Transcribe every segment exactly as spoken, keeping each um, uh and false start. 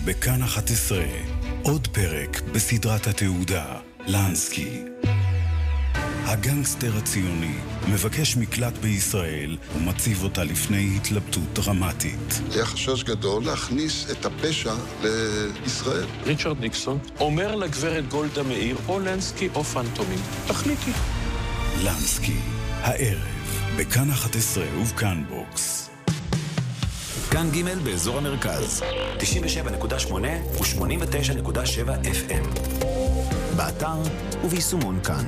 בכאן אחת עשרה. עוד פרק בסדרת התעודה, לנסקי. הגנגסטר הציוני מבקש מקלט בישראל ומציב אותה לפני התלבטות דרמטית. היה חשש גדול להכניס את הפשע לישראל. ריצ'רד ניקסון אומר לגברת גולדה מאיר, או לנסקי או פנטומים. תחליטי. לנסקי, הערב, בכאן אחת עשרה ובכאן בוקס. כאן ג' באזור המרכז, תשעים ושבע נקודה שמונה ו-שמונים ותשע נקודה שבע אף אם. באתר וביישומון כאן.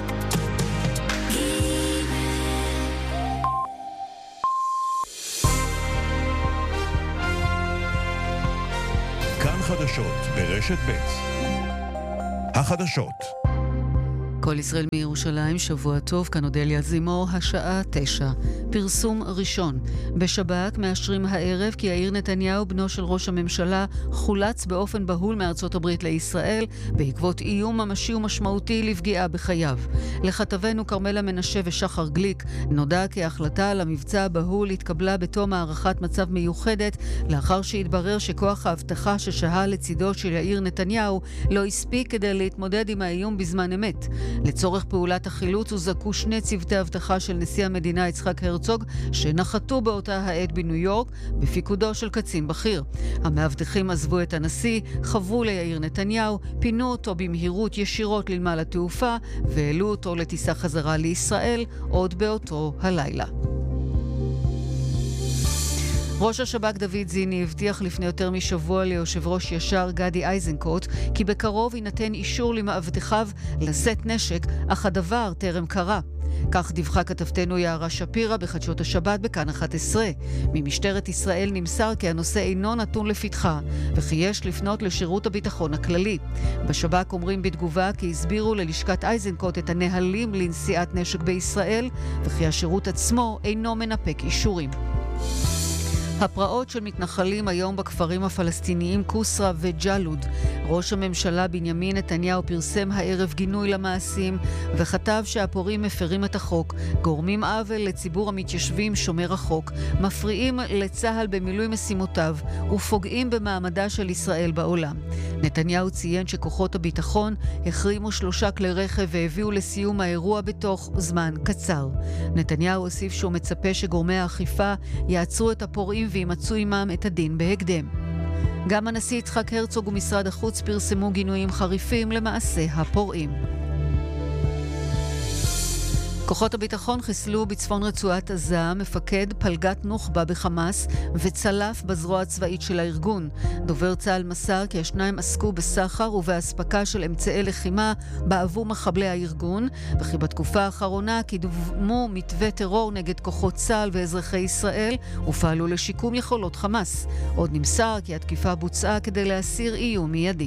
כאן חדשות ברשת ב'. החדשות. כל ישראל מירושלים, שבוע טוב, כאן אודליה זימור, השעה תשע. פרסום ראשון. בשב"כ מאשרים הערב כי יאיר נתניהו, בנו של ראש הממשלה, חולץ באופן בהול מארצות הברית לישראל, בעקבות איום ממשי ומשמעותי לפגיעה בחייו. לכתבנו קרמלה מנשה ושחר גליק, נודע כי ההחלטה על המבצע הבהול התקבלה בתום הערכת מצב מיוחדת, לאחר שהתברר שכוח ההבטחה ששהה לצידו של יאיר נתניהו לא הספיק כדי להתמודד עם האיום בזמן אמת. לצורך פעולת החילוץ הוזעקו שני צוותי הבטחה של נשיא המדינה יצחק הרצוג, שנחתו באותה העת בניו יורק בפיקודו של קצין בכיר. המאבטחים עזבו את הנשיא, חברו ליאיר נתניהו, פינו אותו במהירות ישירות לנמל התעופה והעלו אותו לטיסה חזרה לישראל עוד באותו הלילה. ראש השב"כ דוד זיני הבטיח לפני יותר משבוע ליושב ראש ישר גדי איזנקוט כי בקרוב יינתן אישור למאבטחיו לשאת נשק, אך הדבר טרם קרה. כך דיווחה כתבתנו יערה שפירא בחדשות השבת בכאן אחת עשרה. ממשטרת ישראל נמסר כי הנושא אינו נתון לפתחה, וכי יש לפנות לשירות הביטחון הכללי. בשב"כ אומרים בתגובה כי הסבירו ללשכת איזנקוט את הנהלים לנשיאת נשק בישראל, וכי השירות עצמו אינו מנפק אישורים. הפרעות של מתנחלים היום בכפרים הפלסטיניים קוסרה וג'לוד. ראש הממשלה בנימין נתניהו פרסם הערב גינוי למעשים וכתב שהפורעים מפרים את החוק, גורמים עוול לציבור המתיישבים שומר החוק, מפריעים לצהל במילוי משימותיו ופוגעים במעמדה של ישראל בעולם. נתניהו ציין שכוחות הביטחון החרימו שלושה כלי רכב והביאו לסיום האירוע בתוך זמן קצר. נתניהו הוסיף שהוא מצפה שגורמי האכיפה יעצרו את הפורעים וימצאו עמם את הדין בהקדם. גם הנשיא יצחק הרצוג ומשרד החוץ פרסמו גינויים חריפים למעשה הפורעים. כוחות הביטחון חיסלו בצפון רצועת עזה מפקד פלגת נוח'בה בחמאס וצלף בזרוע הצבאית של הארגון. דובר צה"ל מסר כי השניים עסקו בסחר ובהספקה של אמצעי לחימה בעבור מחבלי הארגון, וכי בתקופה האחרונה קידמו מתווה טרור נגד כוחות צה"ל ואזרחי ישראל ופעלו לשיקום יכולות חמאס. עוד נמסר כי התקיפה בוצעה כדי להסיר איום מיידי.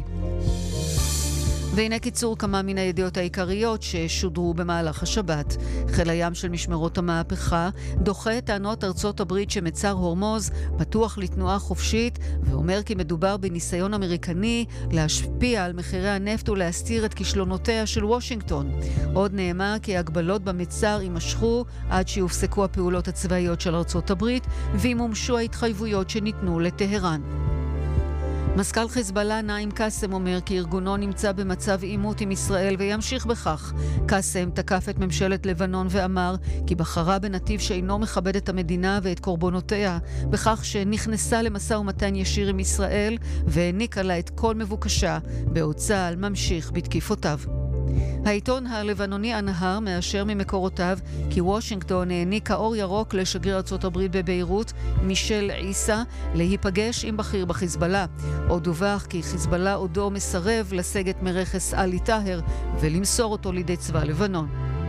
והנה קיצור כמה מן הידיעות העיקריות ששודרו במהלך השבת. חיל הים של משמרות המהפכה דוחה את טענות ארצות הברית שמצר הורמוז פתוח לתנועה חופשית, ואומר כי מדובר בניסיון אמריקני להשפיע על מחירי הנפט ולהסתיר את כישלונותיה של וושינגטון. עוד נאמר כי הגבלות במצר יימשכו עד שיופסקו הפעולות הצבאיות של ארצות הברית וימומשו ההתחייבויות שניתנו לטהרן. מזכ"ל חיזבאללה נעים קאסם אומר כי ארגונו נמצא במצב עימות עם ישראל וימשיך בכך. קאסם תקף את ממשלת לבנון ואמר כי בחרה בנתיב שאינו מכבד את המדינה ואת קורבנותיה, בכך שנכנסה למשא ומתן ישיר עם ישראל והעניקה לה את כל מבוקשה, בעוד צה"ל ממשיך בתקיפותיו. העיתון הלבנוני הנהר מאשר ממקורותיו כי וושינגטון העניקה אור ירוק לשגריר ארצות הברית בביירות מישל עיסא להיפגש עם בכיר בחיזבאללה. עוד דווח כי חיזבאללה עודו מסרב לסגת מרכס אלי טאהר ולמסור אותו לידי צבא לבנון.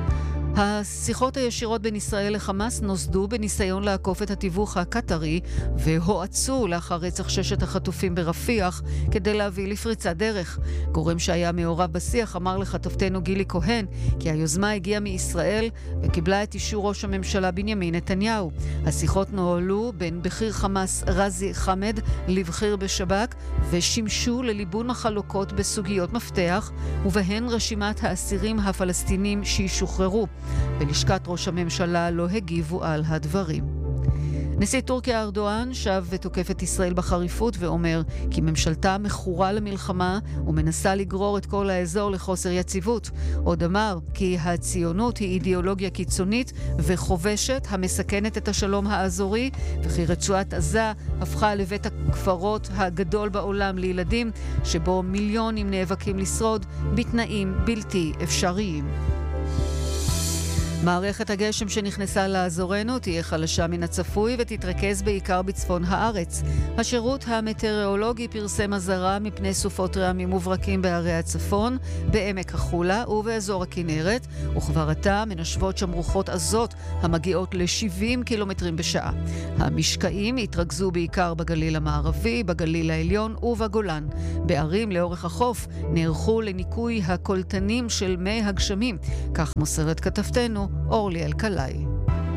השיחות הישירות בין ישראל לחמאס נוסדו בניסיון לעקוף את התיווך הקטרי והועצו לאחר רצח ששת החטופים ברפיח כדי להביא לפריצת דרך. גורם שהיה מעורב בשיח אמר לכתבתנו גילי כהן כי היוזמה הגיעה מישראל וקיבלה את אישור ראש הממשלה בנימין נתניהו. השיחות נוהלו בין בכיר חמאס רזי חמד לבכיר בשב"כ ושימשו לליבון מחלוקות בסוגיות מפתח ובהן רשימת האסירים הפלסטינים שישוחררו. בלשכת ראש הממשלה לא הגיבו על הדברים. נשיא טורקיה ארדואן שב ותוקף את ישראל בחריפות ואומר כי ממשלתה מכורה למלחמה ומנסה לגרור את כל האזור לחוסר יציבות. עוד אמר כי הציונות היא אידיאולוגיה קיצונית וחובשת המסכנת את השלום האזורי, וכי רצועת עזה הפכה לבית הכפרות הגדול בעולם לילדים שבו מיליונים נאבקים לשרוד בתנאים בלתי אפשריים. מערכת הגשם שנכנסה לאזורנו תהיה חלשה מן הצפוי ותתרכז בעיקר בצפון הארץ. השירות המטאורולוגי פרסם אזהרה מפני סופות רעמים מוברקים בערי הצפון, בעמק החולה ובאזור הכנרת, וכבר עתה מנשבות שם רוחות עזות המגיעות ל-שבעים קילומטרים בשעה. המשקעים התרכזו בעיקר בגליל המערבי, בגליל העליון ובגולן. בערים לאורך החוף נערכו לניקוי הקולטנים של מי הגשמים, כך מוסרת כתבתנו אורלי אלקלעי.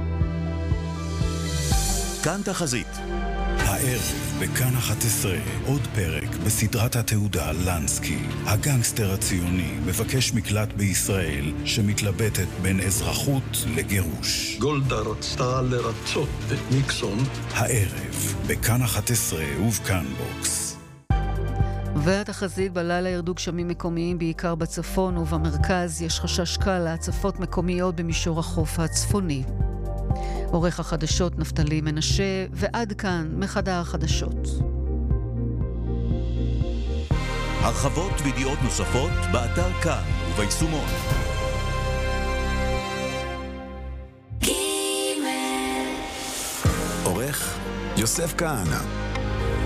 כאן תחזית. הערב בכאן אחת עשרה עוד פרק בסדרת התעודה לנסקי. הגנגסטר הציוני מבקש מקלט בישראל שמתלבטת בין אזרחות לגירוש. גולדה רצתה לרצות את ניקסון. הערב בכאן אחת עשרה ובכאן בוקס. והתחזית: בלילה ירדו גשמים מקומיים בעיקר בצפון ובמרכז. יש חשש קל להצפות מקומיות במישור החוף הצפוני. עורך החדשות נפתלי מנשה, ועד כאן מחדר החדשות. הרחבות וידיעות נוספות באתר כאן וביישומון. עורך יוסף כהנא.